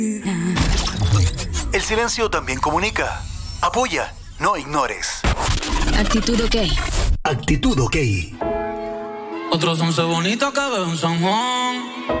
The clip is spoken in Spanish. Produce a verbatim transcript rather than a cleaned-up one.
El silencio también comunica. Apoya, no ignores. Actitud OK. Actitud OK. Otros once bonitos que veo en San Juan.